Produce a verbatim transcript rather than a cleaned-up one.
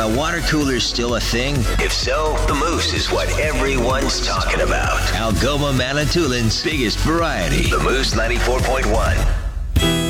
uh, water coolers still a thing? If so, the Moose is what everyone's talking about. Algoma Manitoulin's biggest variety. The Moose ninety-four point one.